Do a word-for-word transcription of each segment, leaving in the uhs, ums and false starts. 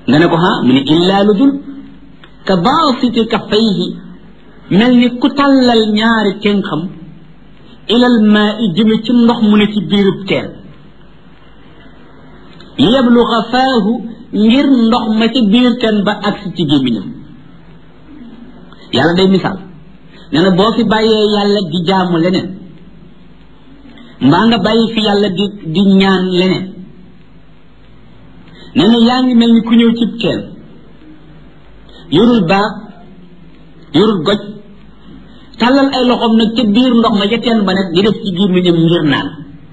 nga ne ko ha mu ne illaa lu dul ka baasiti kaffayhi mel ni ku tàllal ñaari tenxam ilal maa i jëme ci ndox mu ne ci biirub teen yabluga faahu ngir ndox ma ca biir teen ba agsi ci gémmiñam yàlla day misaal nee na boo fi bàyyee yàlla di jaamu leneen mbaa nga bàyyi fi yàlla di di ñaan leneen nee na yaa ngi mel ni ku ñëw cib teen yorul baax yorul goj tàllal ay loxoom nag ca biir ndox ma ca teen ba nag di def ci gémmiñam ngir naan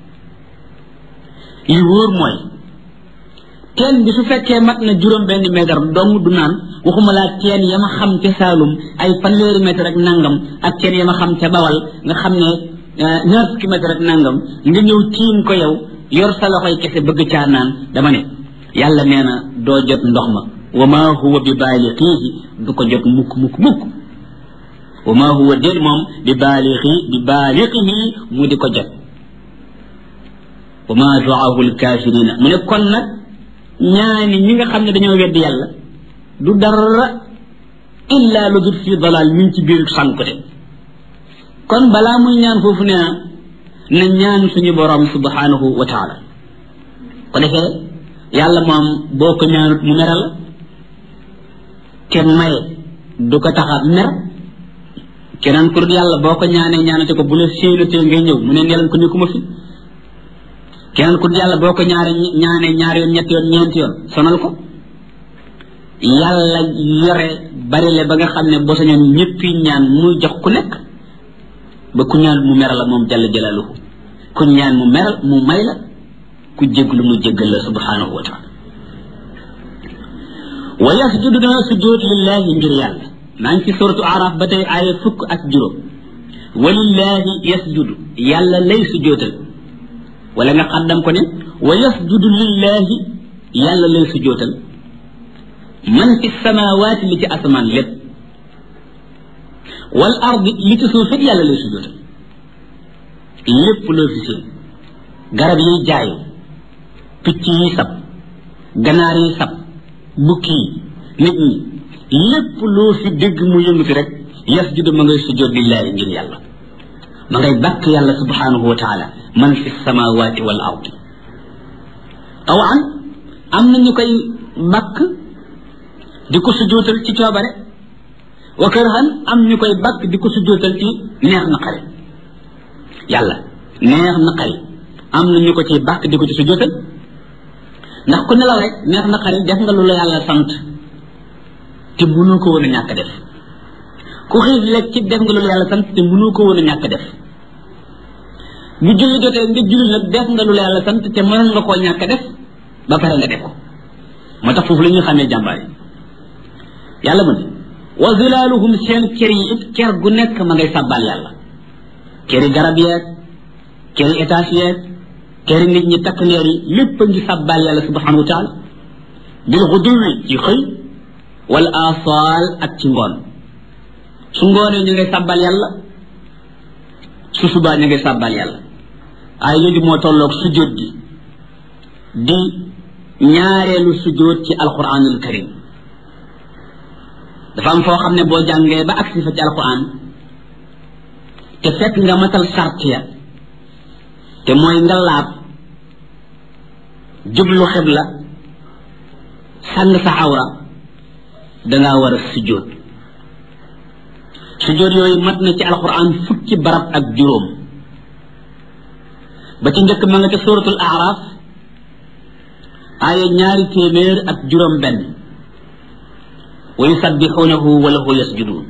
li wóor mooy teen bi su fekkee mat na juróom benn mètre dong du naan waxuma laa teen ya ma xam ca Saalum ay fanweeri mètre ak nangam ak teen ya ma xam ca Bawal nga xam ne ñaar fukki mètre ak nangam nga ñëw tiim ko yow yor sa loxoy kese bëgg caa naan dama ne yàlla nee na doo jot ndox ma wa maa huwa bi baalixiihi du ko jot mukk mukk mukk wa maa huwa déet moom bi baalixi bi baalixihi mu di ko jot wa maa duaahu lkaafirina mu ne kon nag ñaani ñi nga xam ne dañoo weddi yàlla du dara illa lu dul fi dalal min ci biir sànkute kon balaa muy ñaan foofu nee na na ñaan suñu borom subhanahu wa taala ko defee yàlla moom boo ko ñaanut mu meral te maye du ko taxa mer keneen ku dul yàlla boo ko ñaanee ñaanate ko bu la séenatee ngay ñëw mu ne neelan ko nekkuma fi keneen ku dul yàlla boo ko ñaare ñaanee ñaari yoon ñetti yoon ñeenti yoon sonal ko yàlla yore bari le ba nga xam ne boo sañoon ñëppi ñaan muy jox ku nekk ba ku ñaan mu meral la moom jalla jalaaluhu ku ñaan mu meral mu may la ku jéglu mu jéggal la subhanahu wa taala wa yasjudu dana sujjóot lillahi ngir yàlla maa ngi ci suratu araf ba tey aaya fukk ak juróom wa lillahi yasjudu yàlla lay sujjóotal wala nga xaddam ko ne wa yasjudu lillahi yàlla lay sujjóotal man fi samawaati li ci asamaan lépp wal ardi li ci suuf it yàlla lay sujjóotal lépp loo fi seen garab yiy jaayu picc yi sab ganaar yi sab bukki yi nit ñi lépp loo fi dégg mu yëngati rek yasjudu ma ngay sujjóot lillahi ngir yàlla ma ngay bàkk yàlla subhanahu wa taala man fi samawaati wal ardi tawan am na ñu koy bàkk di ko sujjóotal ci coobare wa karhan am ñu koy bàkk di ko sujjóotal ci neex na xare yàlla neex na xare am na ñu ko ci bàkk di ko ci sujjóotal ndax ku nelaw rek neex na xare def nga lu la yàlla sant te mënoo ko woon a ñàkk def ku xiif lekk ci def nga lu la yàlla sant te mënoo ko woon a ñàkk def bu julli jotee nga julli nag def nga lu la yàlla sant te mën nga koo ñàkk def ba pare nga def ko moo tax foofu la ñuy xamee jàmbaar yi yàlla mu ne wa zilaaluhum seen kër yi it kër gu nekk ma ngay sàbbal yàlla këri garab yeeg këri étage yeeg këri nit ñi takk ndeer yi lépp a ngi sàbbal yàlla subhanahu wa taala bil xuduwi ci xëy wal asaal ak ci ngoon su ngoonee ñu ngay sàbbal yàlla su subaa ñu ngay sàbbal yàlla ay yooyu moo tolloog sujjóot gi di ñaareelu sujjóot ci alquranul karim dafa am foo xam ne boo jàngee ba agsi fa ci alquran te fekk nga matal sart ya te mooy nga laab jublu xibla sàng sa awra dangaa war a sujjóot sujjóot yooyu mat na ci alquran fukki barab ak juróom ba ci njëkk ma nga ca suratul araf aaya ñaari téeméer ak juróom benn wa yusabbixuunahu wa lahu yasjuduun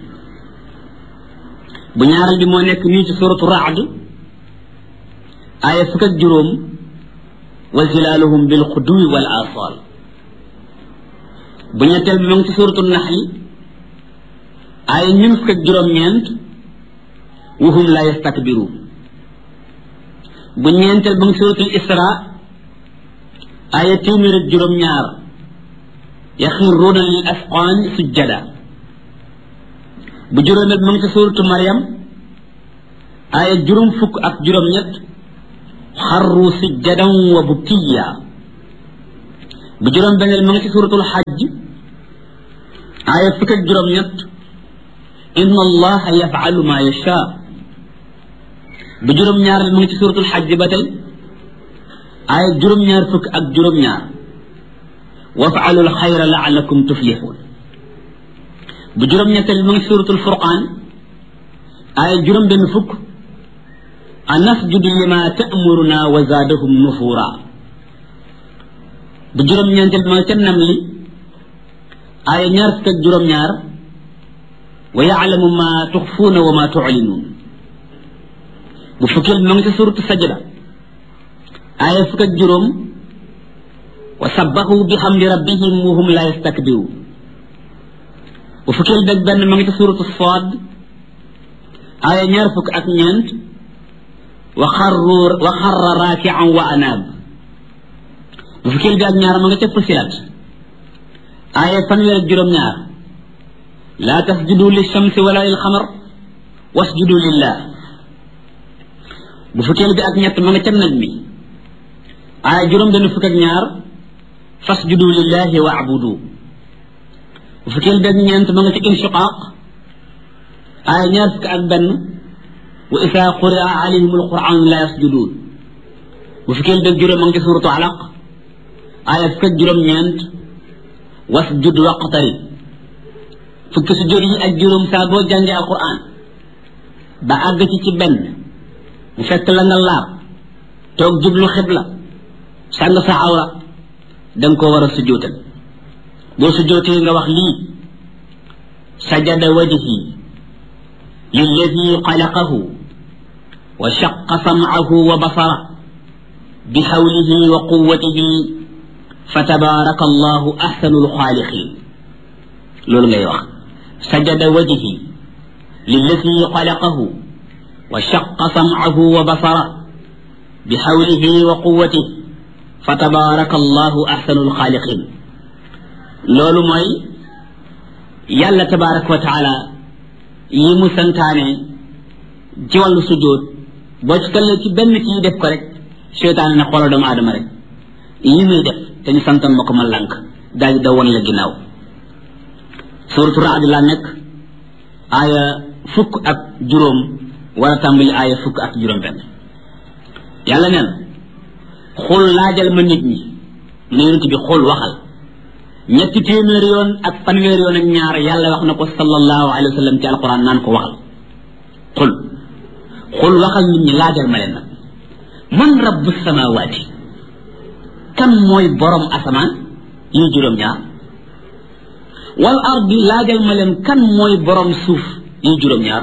bu ñaaral bi moo nekk nii ci suratu raad aaya fukk ak juróom wa zilaaluhum bil xuduwi wal asal bu ñetteel bi moo ngi ci suratu naxli aaya ñun fukk ak juróom-ñeent wa hum la yastakbiruun bu ñeenteel ba ngi suratul isra aaya téeméer ak juróom-ñaar yaxiruuna lil asqaan sujjada bu juróomeel bi mu ngi ci suuratu Maryam aaya juróom fukk ak juróom-ñett xarru sujjadan wa bukkiya bu juróom benneel ma nga ci suratul hajj aaya fukk ak juróom ñett inna allaha yafalu ma yasha bu juróom ñaareel ma nga ci suratul hajj ba tey aaya juróom ñaar fukk ak juróom ñaar waf'alu alxayra la'allakum tuflihun bu juróom ñetteel ma nga ci suratul furqan aaya juróom benn fukk anasjudu lima ta'muruna wa zaadahum nufura bu juróom ñeenteel ma nga ca namli aaya ñaar fukk ak juróom ñaar wa ya'lamu ma tuxfuuna wa ma tu'linuun bu fukkeel ma nga ca suratu sajda aaya fukk ak juróom wa sabbahu bihamdi rabbihim wa hum la yastakbiruun bu fukkeel beeg benn ma nga ca suratu saad aaya ñaar fukk ak ñeent wa xarru wa xarra raaki'an wa anaab bu fukkeel bi ak ñaar ma nga ca Fussilat aaya fanweer ak juróom ñaar laa tasjudu lishamsi wala lil xamar wasjudu lillah bu fukkeel bi ak ñett ma nga ca Najmi aaya juróom benn fukk ak ñaar fasjudu lillahi wa'budu bu fukkeel bi ak ñeent ma nga ca Inshiqaaq aaya ñaar fukk ak benn wa isaa quri'a alayhim alquran la yasjudun bu fukkeel bi ak juróom ma nga ca suratu Alaq aaya fukk ak juróom ñeent wasjud waqtarib fukki sujjóot yi ak juróom saa boo jàngee alquran ba àgg ci ci benn mu fekk la nga laab toog jublu xibla sàng sa awra danga ko war a sujjóotal boo sujjóotee nga wax lii sajada wajhi lilladi xalaqahu wa shaqqa sam'ahu wa basara bi hawlihi wa quwwatihi fa tabaraka allahu ahsanul xaaliqin loolu ngay wax sajada wajhi lilladi xalaqahu wa shaqqa sam'ahu wa basara bi hawlihi wa quwwatihi fa tabaraka allahu ahsanul xaaliqin loolu mooy yàlla tabaraka wa taala yi mu santaane ci wàllu sujjóot boo ci tollee ci benn ci def ko rek seytaane ne xoolal doomu aadama rek yi muy def te ñu santan ma ko ma lànk daal di da won la ginnaaw suuratu Ra'd la nekk aaya fukk ak juróom war a tàmbali aaya fukk ak juróom benn yàlla neen xul laajal ma nit ñi ne yonent bi xul waxal ñetti téeméer yoon ak fanweer yoon ak ñaar yàlla wax na ko sallallahu alayhi wa sallam ci alquran naan ko waxal xul xul waxal nit ñi laajal ma leen nag man rabbu samawaati kan mooy borom asamaan yi juróom ñaar wal ardi laajal ma leen kan mooy borom suuf yi juróom ñaar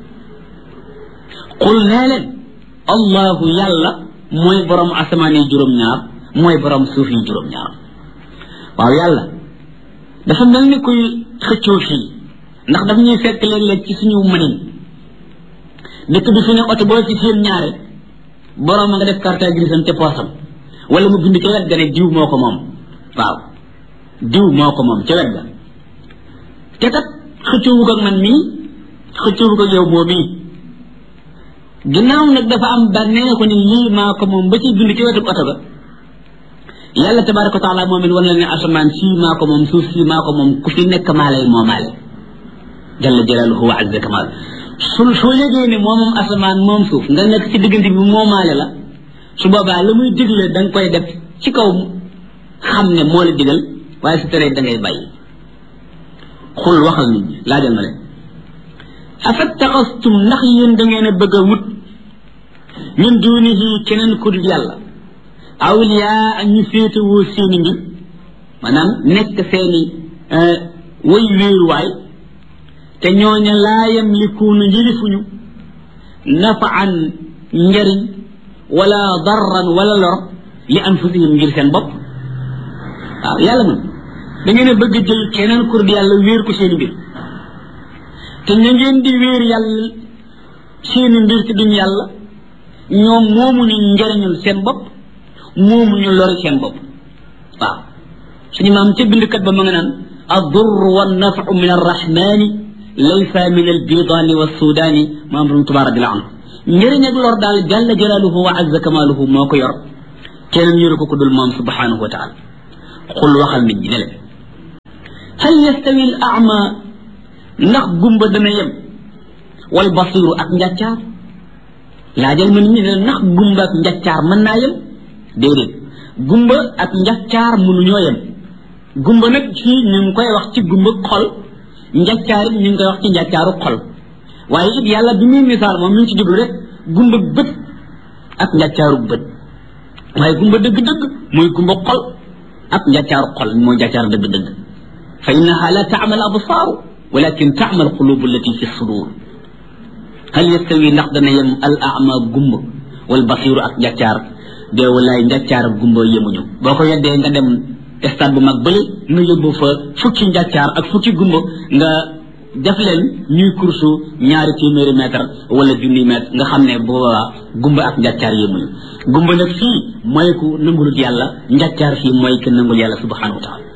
xul nee leen allahu yàlla mooy borom asamaan yi juróom ñaar mooy borom suuf yi juróom ñaar waaw yàlla dafa mel ni kuy xëccoo fii ndax daf ñuy fekk léeg-léeg ci suñu mënin dëkk bi fi ne oto boo ci seen ñaare borom a nga def carte grise te poosam wala mu bind ca wet ga ne diw moo ko moom waaw diw moo ko moom ca wet ga te kat xëccoowu ko ak man mii xëccoowu ko ak yow boo mii ginnaaw nag dafa am bànnee ko ni lii maa ko moom ba ci bind ci wetu oto ga yàlla tabaraka wa taala moom it wan la ne asamaan sii maa ko moom suuf sii maa ko moom ku fi nekk maa lay moomaale jalla jalaaluhu wa azza kamal su soo yëgee ne moom moom asamaan moom suuf nga nekk ci diggante bi moomaale la su boobaa la muy digle da nga koy def ci kaw xam ne moo la digal waaye su teree da ngay bàyyi xul waxal nit ñi laajal ma leen afattaxastum ndax yéen da ngeen a bëgg a wut min duunihi keneen ku dul yàlla awliyaa ak ñu féetewoo seeni mbir maanaam nekk seeni way wéeruwaay te ñooña laa yamlikuuna njërifuñu nafaan njariñ wala darran wala lor li anfusihim ngir seen bopp waaw yàlla man da ngeen a bëgg jël keneen ku dul yàlla wéer ko seeni mbir te ña ngeen di wéer yàlla seeni mbir ci duñ yàlla ñoom moomuñu njariñul seen bopp moomuñu lori seen bopp waaw suñu maam ca bindkat ba ma nga naan ad-durr wan-naf'u min ar-rahmani laysa min al-bidani was-sudani maam rum Tuubaa radiyallahu anhu njëriñ ak lor daal jalla jalaaluhu wa azza kamaaluhu moo ko yor keneen yoru ko ko dul moom subhanahu wa taala xul waxal nit ñi ne leen hal yastawi al a'ma ndax gumba dana yem wal basiru ak njàccaar laajal ma nit ñi ne ndax gumba ak njàccaar mën naa yem déedéet gumba ak njàccaar mënuñoo yem gumba nag fii ñu ngi koy wax ci gumba xol njàccaar it ñu ngi koy wax ci njàccaaru xol waaye it yàlla bi muy misaal moom mi ngi ci jublu rek gumba bët ak njàccaaru bët waaye gumba dëgg-dëgg mooy gumba xol ak njàccaaru xol mooy njàccaar dëgg-dëgg fa innaha la ta'mal absaaru walakin ta'mal qulubu allati fi sudur hal yastawi ndax dana yem al a'ma gumba wal basiru ak njàccaar de walaay njàccaar ak gumba yemuñu boo ko yeddee nga dem stade bu mag bële nga yóbbu fa fukki njàccaar ak fukki gumba nga def leen ñuy kursu ñaari téeméeri mètre wala junni mètre nga xam ne boobaa gumba ak njàccaar yemuñu gumba nag fii mooy ku nangulut yàlla njàccaar fii mooy ku nangul yàlla subhanahu wa taala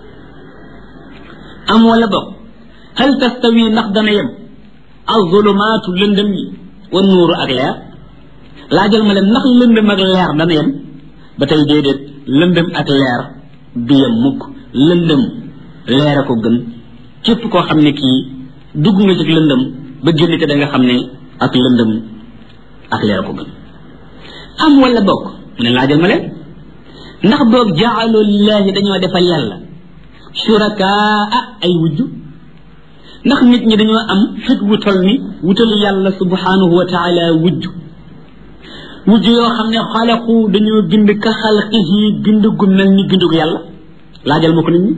am wala bokk hal tastawi ndax dana yem azulumaatu lëndëm yi wa nuuru ak leer laajal ma leen ndax lëndëm ak leer dana yem ba tey déedéet lëndëm ak leer du yem mukk lëndëm leer a ko gën képp koo xam ne kii dugg nga ci lëndëm ba génn te da nga xam ne ak lëndëm ak leer a ko gën am wala bokk mu ne laajal ma leen ndax boog jaalu lillahi dañoo defal yàlla shurakaa ay wujju ndax nit ñi dañoo am fit wu tol ni wutal yàlla subhanahu wa taala wujju wujju yoo xam ne xalaqu dañoo bind ka xalqihi bind gu mel ni bindu gu yàlla laajal ma ko nit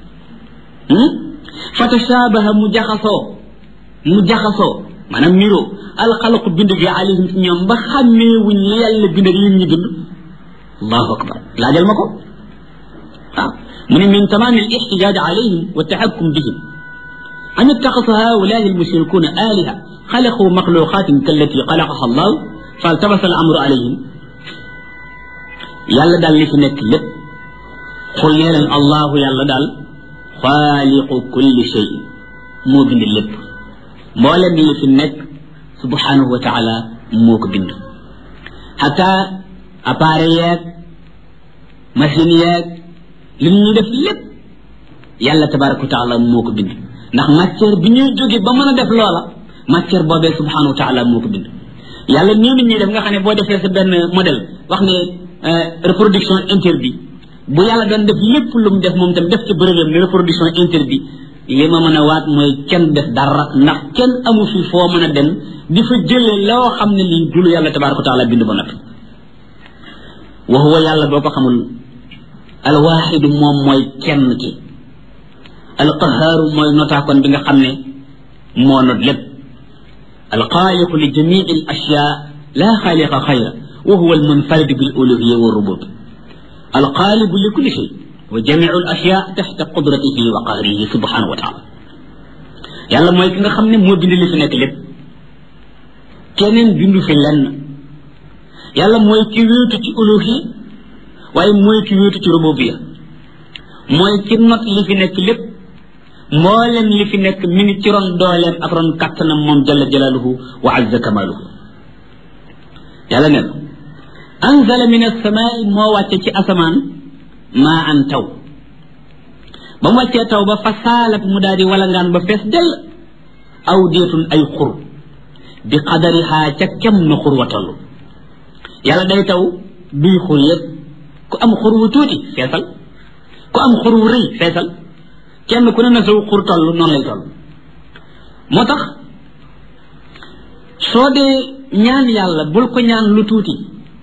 ñi fa tashabaha mu jaxasoo mu jaxasoo maanaam niroo alxalqu bind gi alayhim ci ñoom ba xàmmee wuñ li yàlla bind ak yéen ñi bind allahu akbar laajal ma ko waaw mu ne min tamaam al ixtijaaj alayhim wa taxakkum bihim an ittaxasu haulaai almushrikuuna aliha xalaqu maxluqatin kallati xalaqaha allahu faltabasa al amru alayhim yàlla daal li fi nekk lépp xul nee leen allahu yàlla daal xaaliqu kulli shay moo bind lépp mboolem li fi nekk subhanahu wa taala moo ko bind xataa appareil yeeg machine yeeg li ñuy def lépp yàlla tabaraka wa taala moo ko bind ndax matière bi ñuy jóge ba mën a def loola matière boobee subhanahu wa taala moo ko bind yàlla nii nit ñi def nga xam ne boo defee sa benn modèle wax ne reproduction interdit bu yàlla doon def lépp lu mu def moom tam def ci bërëbam ne reproduction interdit li ma mën a waat mooy kenn def dara ndax kenn amu fi foo mën a dem di fa jëlee loo xam ne lii dul yàlla tabaraka wa taala bind ba noppi wa huwa yàlla boo ko xamul alwaxidu moom mooy kenn ki alqahaaru mooy notaakoon bi nga xam ne moo not lépp alxaaliqu li jamii al ashyaa laa xaaliqa xayra wa huwa almunfaridu bil uluhiyya wa rubub alxaalibu li kulli shay wa jamiu al ashyaa taxta qudratihi wa qahrihi subhanahu wa taala yàlla mooy ki nga xam ne moo bind li fi nekk lépp keneen bindu fi lenn yàlla mooy ki wéetu ci uluhiyya waaye mooy ki wéetu ci rububiyya mooy ki not li fi nekk lépp mboolem li fi nekk mi ngi ci ron dooleem ak ron kattanam moom jalla jalaaluhu wa azza kamaaluhu yàlla ne anzala min as-samaa'i moo wàcce ci asamaan maa an taw ba mu wàccee taw ba fa saalat mu daal di walangaan ba fees dell aw deetun ay xur bi qadarihaa ca kem na xur wa toll yàlla day taw bii xur yëpp ku am xur wu tuuti feesal ku am xur wu rëy feesal kenn ku ne na saw xur toll noonu lay toll moo tax soo dee ñaan yàlla bul ko ñaan lu tuuti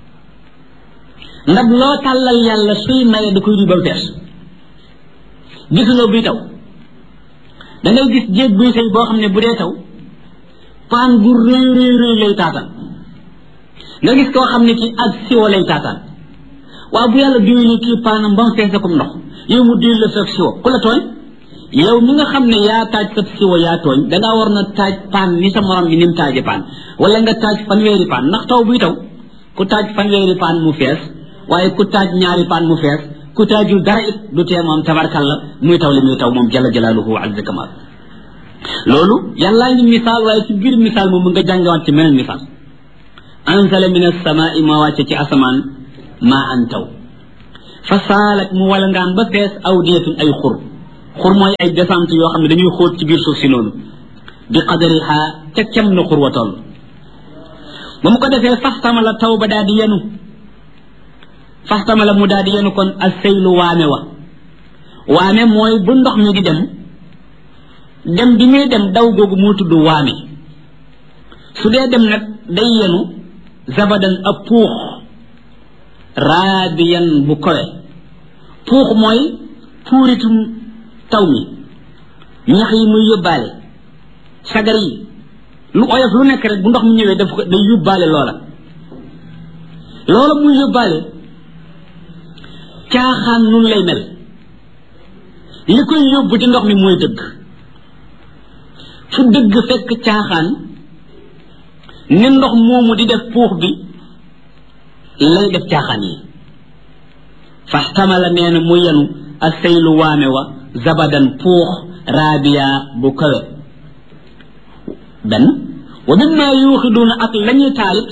ndab loo tàllal yàlla suy maye da koy di ba fees gisuloo buy taw da ngay gis jéeg buy sëy boo xam ne bu dee taw paan bu rëy rëy rëy lay taataan nga gis koo xam ne ci ak siwo lay taataan waaw bu yàlla diwee ni kii paanam ba mu feese comme ndox yow mu diw la sa siwo ku la tooñ yow mi nga xam ne yaa taaj sa siwo yaa tooñ dangaa war na taaj paan ni sa morom bi ni mu taaje paan wala nga taaj fanweeri paan ndax taw buy taw ku taaj fanweeri paan mu fees waaye ku taaj ñaari paan mu fees ku taajul dara it du tee moom tabarkalla muy taw li muy taw moom jalla jalaaluhu wa azza kamal loolu yàllaa ngi misaal waaye ci biir misaal moom nga jàngewaat ci meneen misaal anzala min as-samaa'i ma wàcce ci asamaan maa an taw fa saalat mu wala ngaan ba fees awdiyatun ay xur xur mooy ay descente yoo xam ne dañuy xóot ci biir suuf si noonu bi qadariha ca kem na xur wa toll ba mu ko defee faxtamala taw ba daal di yenu faxtamala mu daal di yenu kon as seylu waame wa waame mooy bu ndox mi di dem dem bi muy dem daw googu moo tudd waame su dee dem nag day yenu zabadan ab puux raabiyan bu kowe puux mooy puuritum taw mi ñax yi muy yóbbaale sagar yi lu oyof lu nekk rek bu ndox mi ñëwee daf ko day yóbbaale loola loola muy yóbbaale caaxaan nun lay mel li koy yóbbu ci ndox mi mooy dëgg fu dëgg fekk caaxaan ni ndox moomu di def puux bi lay def caaxaan yi faxtamala nee na mu yenu a seylu waame wa zabadan puux raabiya bu kawe benn wa mimma yuuxiduuna ak lañuy taalit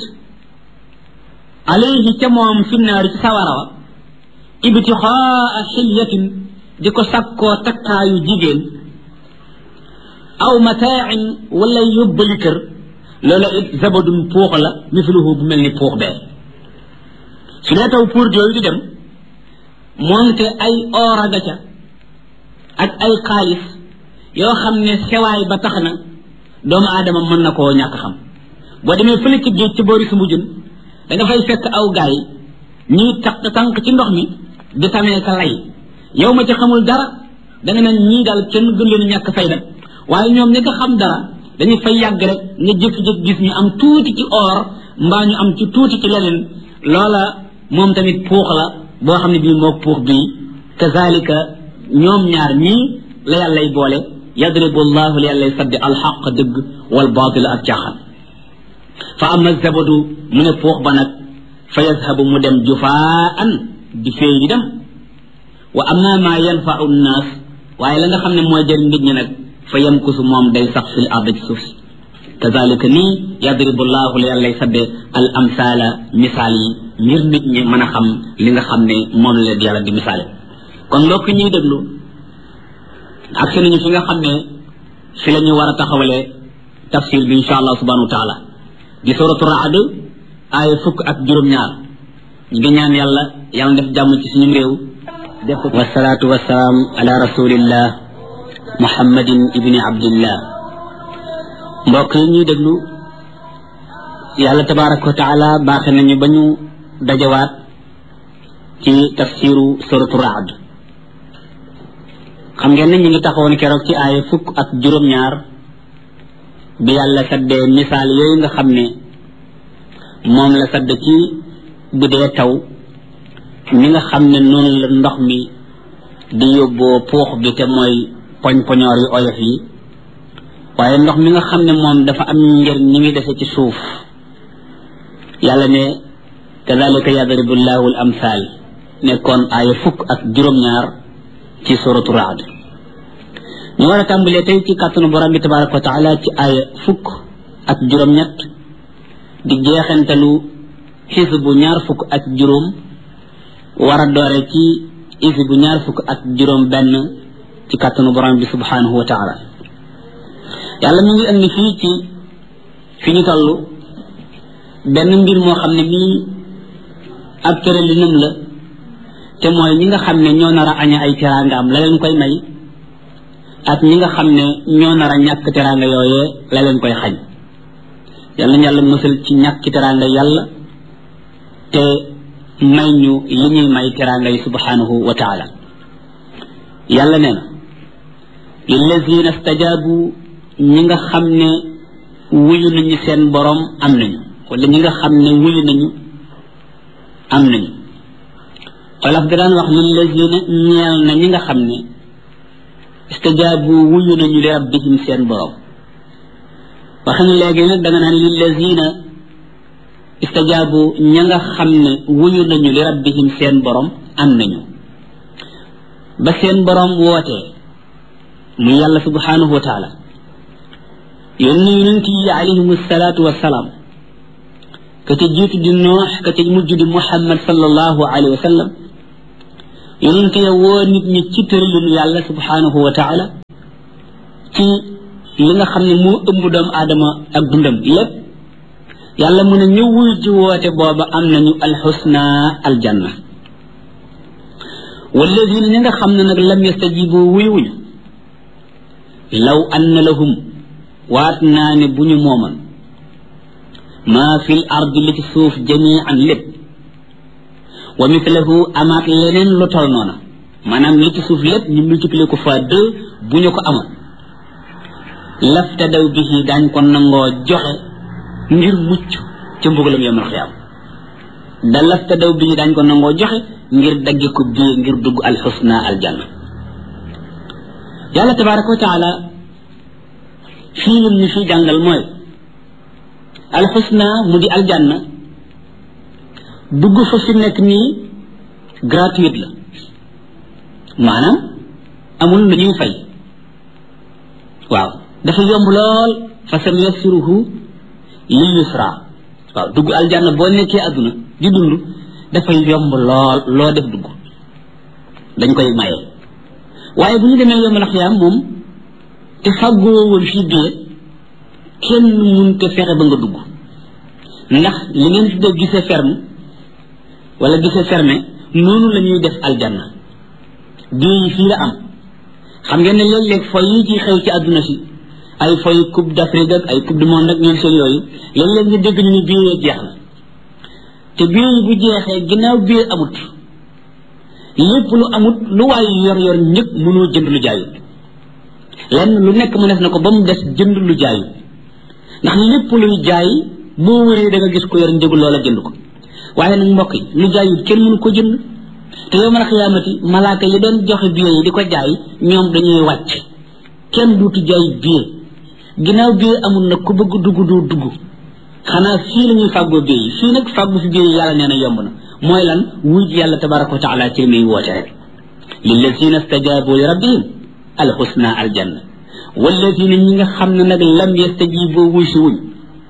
alayhi ca moom finnaari ci sawara wa ibtixaa xilyatin di ko sakkoo takkaayu jigéen aw mataain wala yóbbali kër loola it zabadun puux la misluhu bu mel ni puux bee su dee taw pour yooyu di dem moonte ay ooraga ca ak ay xaalis yoo xam ne sewaay ba tax na doomu aadama mën na koo ñàkk xam boo demee fële ci géej ci boori su mbujun da nga fay fekk aw gaay ñuy taq tànk ci ndox mi di tamee ka lay yow ma ci xamul dara da nga naan ñii daal kenn gën leen ñàkk fayda waaye ñoom ñi nga xam dara dañuy fay yàgg rek nga jékki-jékki gis ñu am tuuti ci or mbaa ñu am ci tuuti ci leneen loola moom tamit puux la boo xam ne bii moo puux bii kazalika ñoom ñaar ñii la yàllay boole yadribu llahu la yàllay saddi alxaq dëgg wal baatila ak caaxaan fa ama zabadu mu ne puux ba nag fa yazhabu mu dem jufaan di féey di dem wa ama ma yanfau nnaas waaye la nga xam ne mooy jëriñ nit ñi nag fa yamkusu moom day sax fil ard ci suuf si kazalika nii yadribu llahu la yàllay sadde al amsaala misaal yi ngir nit ñi mën a xam li nga xam ne moom la yàlla di misaale kon mbokk ñuy déglu ak si nañu fi nga xam ne fi la ñu war a taxawalee tafsir bi insha allah subhanahu wa taala di suratu raad aaya fukk ak juróom-ñaar ñu ngi ñaan yàlla yàlla def jàmm ci suñu réew def ko wasalaatu wasalaam ala rasulillah muhammadin ibni abdillah mbokk yi ñuy déglu yàlla tabaraka wa taala baaxe nañu ba ñu dajawaat ci tafsiru suratu raad xam ngeen ne ñu ngi taxawoon keroog ci aaya fukk ak juróom-ñaar bi yàlla saddee misaal yooyu nga xam ne moom la sadd ci bu dee taw mi nga xam ne noonu la ndox mi di yóbboo puux bi te mooy poñ-poñoor yu oyof yi waaye ndox mi nga xam ne moom dafa am njëriñ ni muy defe ci suuf yàlla ne kadalika yadribu llahu al amsal nekkoon aaya fukk ak juróom-ñaar ci suratu raad ñu war a tàmbalee tey ci kàttanu borom bi tabaraka wa taala ci aaya fukk ak juróom-ñett di jeexantalu xisbu ñaar fukk ak juróom war a doore ci xisbu ñaar fukk ak juróom benn ci kàttanu borom bi subhanahu wa taala yàlla mi ngi indi fii ci fi ñu toll benn mbir moo xam ne mii ab tëralinam la te mooy ñi nga xam ne ñoo nar a aña ay teraangaam la leen koy may ak ñi nga xam ne ñoo nar a ñàkk teraanga yooyee la leen koy xañ yàlla yàlla mësal ci ñàkki teraanga yàlla te may ñu li ñuy may teraanga yi subhanahu wa taala yàlla nee na lillazina stajabu ñi nga xam ne wuyu nañu seen borom am nañu wala ñi nga xam ne wuyu nañu am nañu xolaf da daan wax lillazina ñeel na ñi nga xam ne istajabu wuyu nañu li rabbihim seen borom waxam léegi nag da nga naan lillazina istajabu ña nga xam ne wuyu nañu li rabbihim seen borom am nañu ba seen borom wootee mu yàlla subhanahu wa taala yónni yonent yi alayhim salaatu wasalaam ka ca jiitu di noox ka ca mujj di muhammad sallallahu alayhi wa sallam yonente ya woo nit ñi ci tëralinu yàlla subhanahu wa taala ci li nga xam ne moo ëmb doomu aadama ak dundam lépp yàlla mu ne ñu wuy ji woote booba am nañu alxusna aljanna walladina ñi nga xam ne nag lam yastajibu wuy wuñu law anna lahum waat naa ne bu ñu mooman maa fil ardi li ci suuf jamian lépp wa mithlahu amaat leneen lu tol noona maanaam li ci suuf lépp ñu multiplier ko fois deux bu ñu ko amoon laftadaw bihi daañ ko nangoo joxe ngir mucc ca mbugalam yawmal xiyaam da laftadaw bihi daañ ko nangoo joxe ngir dagge ko bii ngir dugg alxusna aljanna yàlla tabaraka wa taala fii lim ñu fii jàngal mooy alxusna mu di aljanna dugg fa fi nekk nii gratuite la maanaam amul lu ñuy fay waaw dafa yomb lool fa sam yassiruhu lil yusra waaw dugg aljanna boo nekkee àdduna di dund dafay yomb lool loo def dugg dañ koy maye waaye bu ñu demee yawmal xiyaam moom te fàggoo woon fii bee kenn mënut a fexe ba nga dugg ndax li ngeen fi def gisee ferme wala gisee fermé noonu la ñuy def aljanna bii yi fii la am xam ngeen ne léeg-léeg foy yi ci xew ci àdduna si ay foy coupe d'Afrique ak ay coupe du monde ak ñoom seen yooyu léeg-léeg nga dégg ñu ne bii yee jeex na te bii yi bu jeexee ginnaaw bii amut lépp lu amut lu waay yor yor ñëpp mënoo jënd lu jaayut lenn lu nekk mu def na ko ba mu des jënd lu jaayut ndax lépp luy jaay boo wëree da nga gis ko yor njëgu loola jënd ko waaye nag mbokk yi lu jaayut kenn mënu ko jënd te yow man a xiyaamati malaaka yi doon joxe billet yi di ko jaay ñoom dañuy wàcc kenn duutu jaay billet ginnaaw billet amul nag ku bëgg dugg doo dugg xanaa fii la ñuy fàggoo billet yi fii nag fàggu fi billet yi yàlla nee na yomb na mooy lan wuj yàlla tabaraka wa taala ci li muy woote rek lillazina stajabu li rabbihim alxusna aljanna walladina ñi nga xam ne nag lam yastajibu wuy si wuñ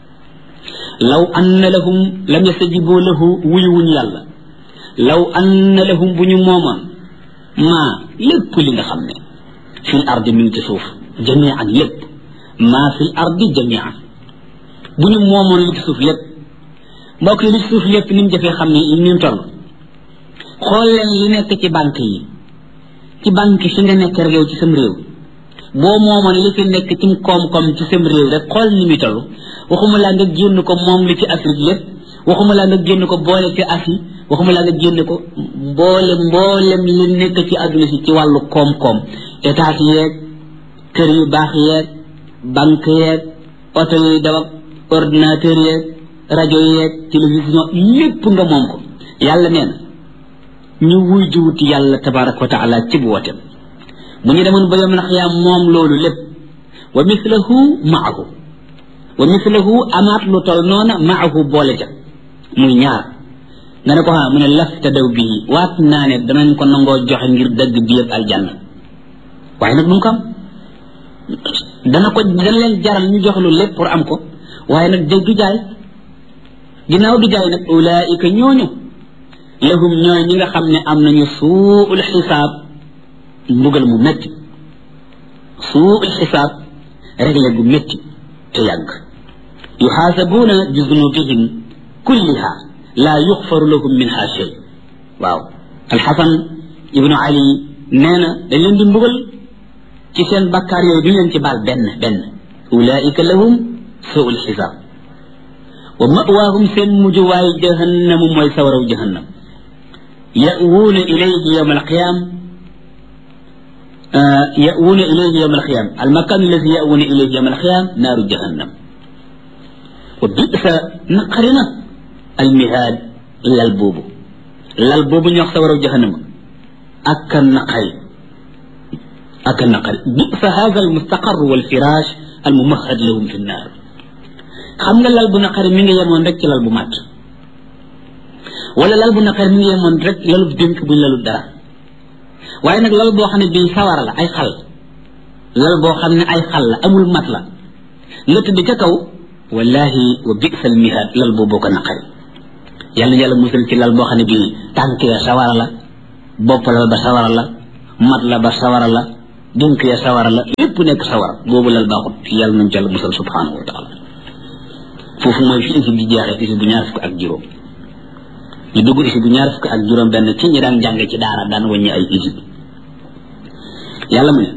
law anna lahum lam yastajibu lahu wuy wuñ yàlla law anna lahum bu ñu moomoon maa lépp li nga xam ne fil ardi mi ngi ci suuf jamian lépp maa fil ardi jamian bu ñu moomoon li ci suuf lépp mbokk yi li ci suuf lépp ni mu jafee xam ne ni mu toll xool leen li nekk ci banque yi ci banque fi nga nekk rek yow ci sam réew boo moomoon li fi nekk ci koom-koom ci sam réew rek xool ni muy toll waxuma laa nga génn ko moom li ci Afrique lépp waxuma laa nga génn ko boole ci Asie waxuma laa nga génn ko mboolem mboolem li nekk ci àdduna si ci wàllu koom-koom état yeeg kër yu baax yeeg banque yeeg oto yi daw ak ordinateur yeeg rajo yeeg télévision lépp nga moom ko yàlla nee na ñu wuy jiwuti yàlla tabaraka wa taala ci bu woteem bu ñu demoon ba yom nax yaa moom loolu lépp wa mislahu maahu wa mislahu amaat lu tol noona maahu boole ca muy ñaar nga ne ko ha mu ne lafta daw bii waat naa ne danañ ko nangoo joxe ngir dëgg bi yëpp aljanna waaye nag du ko am dana ko dana leen jaral ñu jox lu lépp pour am ko waaye nag jëg du jaay ginnaaw du jaay nag ulaika ñooñu lahum ñooy ñi nga xam ne am nañu suul xisaab mbugal mu métti suul xisaab réglé gu métti te yàgg yuxaasabuuna bi zunubihim kulliha laa yuxfaru lahum minha shay waaw alxasan ibnu ali nee na dañ leen di mbugal ci seen bakkaar yooyu duñ leen ci baal benn benn ulaika lahum suul xisaab wa mawaahum seen mujjuwaay jahannamu mooy sawaraw jahannam ya'wuuna ilayhi yawma alqiyam ya'wuuna ilayhi yawma alqiyam almakan alladi ya'wuuna ilayhi yawma alqiyam naaru jahannam wa bisa naqarina almihaad lal boobu lal boobu ñu wax sawaraw jahannama ak a naqari ak a naqari bisa hada almustaqar walfirash almumahad lahum fi nnaar xam nga lal bu naqari mi ngi yemoon rek ci lal bu màtt wala lal bu naqari mi ngi yemoon rek lalu dénk buñ lalu dara waaye nag lal boo xam ne bii sawara la ay xal lal boo xam ne ay xal la amul mat la nga tëdd ca kaw wallahi wa bisa almihaad lal boobu ko naqari yàlla yàlla musal ci lal boo xam ne bii tànk ya sawara la bopp lal ba sawara la mat la ba sawara la dink ya sawara la lépp nekk sawara boobu lal baaxut yàlla nañ ci yàlla musal subhanahu wa taala foofu mooy fi isi bi jeexee isi bu ñaar fukk ak juróom ñu dugg isi bu ñaar fukk ak juróom benn ci ñi daan jàng ci daara daan wàññi ay isi yàlla mu ne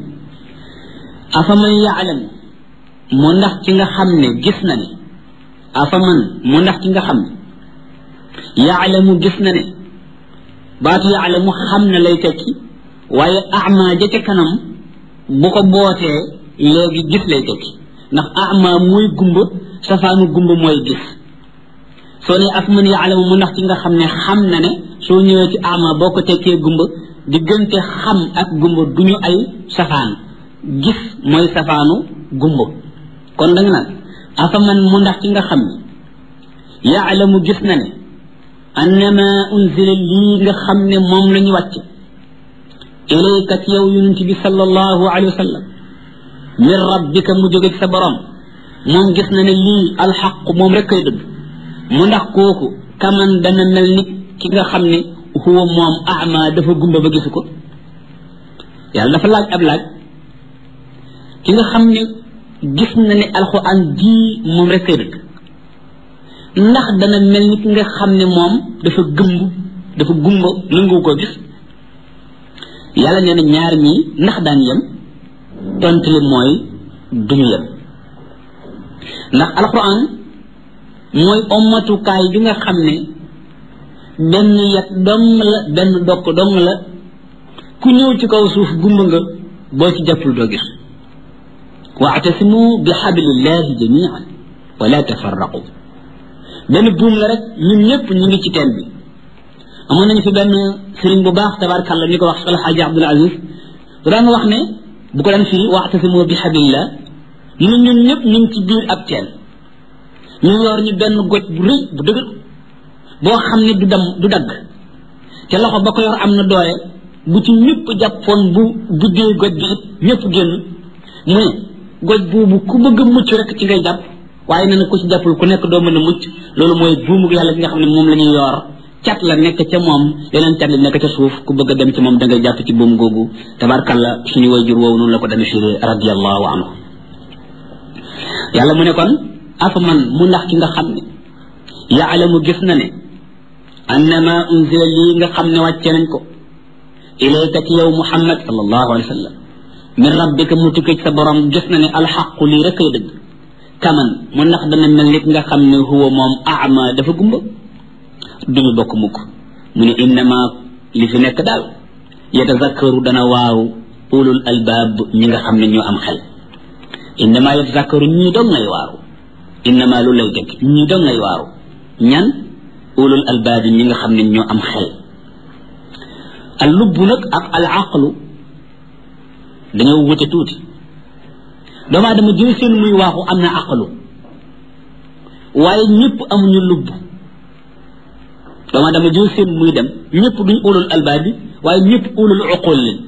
afaman ya'lam mu ndax ci nga xam ne gis na ne afaman mu ndax ci nga xam ne ya'lamu gis na ne baatu ya'lamu xam na lay tekki waaye ama ja ca kanam bu ko bootee léegi gis lay tekki ndax ama mooy gumba safaanu gumba mooy gis soo ne afaman ya'lamu mu ndax ci nga xam ne xam na ne soo ñëwee ci ama boo ko tekkee gumba diggante xam ak gumba duñu ay safaan gis mooy safaanu gumba kon da nga naan afaman mu ndax ci nga xam ne ya'lamu gis na ne annama unzila lii nga xam ne moom la ñu wàcc ilayka ci yow yonent bi sallallahu alayhi wa sallam min rabbika mu jóge ci sa borom moom gis na ne lii alxaq moom rek koy dëgg mu ndax kooku kaman dana mel ni ki nga xam ne huwa moom ama dafa gumba ba gisu ko yàlla dafa laaj ab laaj ki nga xam ne gis na ne alxuraan ji moom rek koy dëgg ndax dana mel ni ki nga xam ne moom dafa gëmb dafa gumba nangu ko gis yàlla nee na ñaar ñii ndax daan yem tontu li mooy duñu yem ndax alxuraan mooy ommatukaay bi nga xam ne benn yat dong la benn dokk dong la ku ñëw ci kaw suuf gumba nga boo ci jàppul doo gis wa'tasimu bi hablillahi jami'an wala tafarraqu benn buum la rek ñun ñëpp ñu ngi ci teen bi amoon nañu fi benn sëriñ bu baax tabaarkalla ñu ko wax Al Hadji Abdul Aziz bu daan wax ne bu ko daan firi wa'tasimu bi hablillah ñu ñun ñëpp ñu ngi ci biir ab teen ñu yor ñu benn goj bu rëy bu dëgër boo xam ne du dam du dagg te loxo ba ko yor am na doole bu ci ñëpp jàppoon bu buddee goj bi it ñëpp génn mu ne goj boobu ku bëgg a mucc rek ci ngay jàpp waaye nee na ku ci jàppul ku nekk doo mën a mucc loolu mooy buumu yàlla gi nga xam ne moom la ñuy yor cat la nekk ca moom yeneen cat la nekk ca suuf ku bëgg a dem ci moom da ngay jàpp ci buum googu tabarkalla suñu wayjur woowu noonu la ko demee firee radiyallahu anhu yàlla mu ne kon afa man mu ndax ki nga xam ne yaalamu gis na ne annama unzila lii nga xam ne wàcce nañ ko ilayka ci yow muhammad sallallahu alayhi wa sallam min rabbika mu tukkee ci sa borom gis na ne alxaqu lii rek ay dëgg kaman mu ndax dana mel nit nga xam ne huwa moom ama dafa gumba duñu bokk mukk mu ne innama li fi nekk daal yatazakkaru dana waaw ulul albaab ñi nga xam ne ñoo am xel innama yatazakkaru ñii doon ngay waaru innama lu lay dëgg ñii doon ngay waaru ñan ulul albaab ñi nga xam ne ñoo am xel al lubb nag ak al aqlu dañoo wute tuuti doomu aadama jël seen muy waaxu am na aqlu waaye ñëpp amuñu lubb doomu aadama jël seen muy dem ñëpp duñ ulul albaab bi waaye ñëpp ulul uqul leen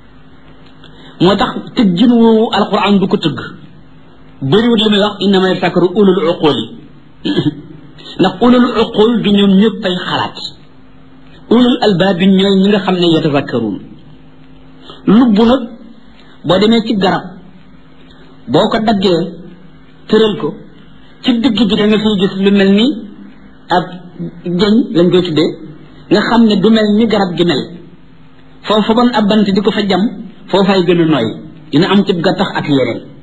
moo tax tëggin woowu alquran du ko tëgg bëriwut li muy wax innama yatazakkaru ulul uqul yi ndax ulul uqul du ñoom ñëpp ay xalaat ulul albaab bi ñooy ñi nga xam ne yatazakkaruun lubb nag boo demee ci garab boo ko daggee tëral ko ci digg bi da nga fiy gis lu mel ni ab jëñ lañ koy tuddee nga xam ne du mel ni garab gi mel foofu ban ab bant di ko fa jam foofay gën a nooy dina am ci gattax ak yeneen